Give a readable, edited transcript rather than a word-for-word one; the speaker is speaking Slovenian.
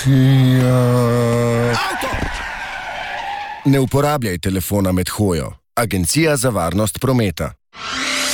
Ne uporabljaj telefona med hojo. Agencija za varnost prometa.